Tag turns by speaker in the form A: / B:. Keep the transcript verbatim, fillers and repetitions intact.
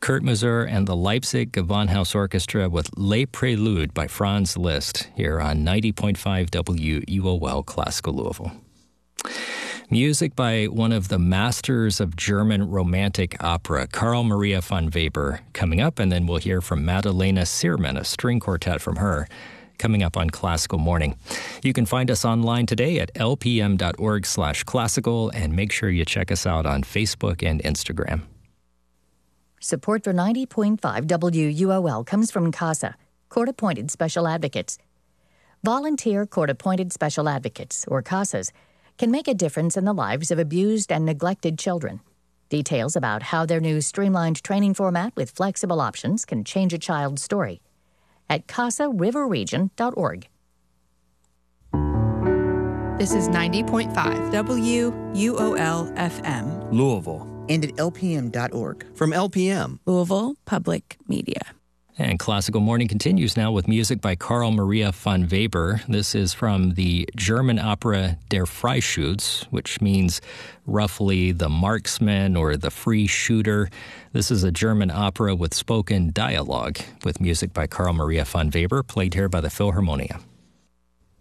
A: Kurt Masur and the Leipzig Gewandhaus Orchestra with Les Préludes by Franz Liszt here on ninety point five W U O L Classical Louisville. Music by one of the masters of German Romantic opera, Carl Maria von Weber, coming up, and then we'll hear from Madalena Searman, a string quartet from her, coming up on Classical Morning. You can find us online today at lpm.org slash classical, and make sure you check us out on Facebook and Instagram.
B: Support for ninety point five W U O L comes from CASA, Court-Appointed Special Advocates. Volunteer Court-Appointed Special Advocates, or CASAs, can make a difference in the lives of abused and neglected children. Details about how their new streamlined training format with flexible options can change a child's story at casa river region dot org.
C: This is ninety point five W U O L F M,
D: Louisville.
E: And at L P M dot org.
D: From L P M,
C: Louisville Public Media.
A: And Classical Morning continues now with music by Carl Maria von Weber. This is from the German opera Der Freischütz, which means roughly the marksman or the free shooter. This is a German opera with spoken dialogue, with music by Carl Maria von Weber, played here by the Philharmonia.